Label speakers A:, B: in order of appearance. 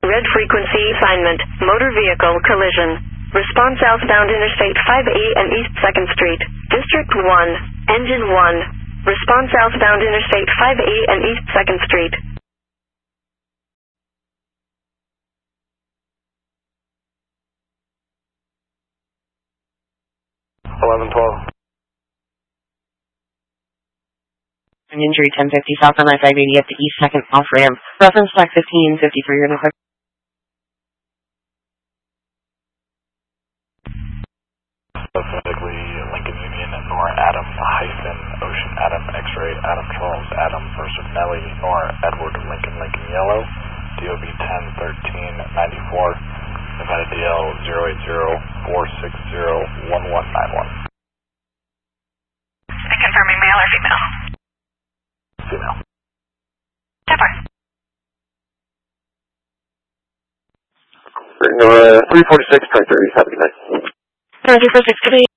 A: red frequency assignment, motor vehicle collision. Response southbound Interstate 5A and East 2nd Street. District 1, Engine 1. Response southbound Interstate 5A and East 2nd Street.
B: 1112.
C: Injury 1050 south on I-580 at the East 2nd off ramp. Reference flag 1553 you're in the
B: Specifically Lincoln Union, Nor Adam hyphen Ocean Adam X-ray Adam Charles Adam first of Nelly Nor Edward Lincoln Lincoln Yellow DOB 101394 Nevada DL 080-460-1191.
D: Confirming male or female?
B: Female.
D: Temper.
B: 346, 23, have a good night.
C: Roger for 6 today.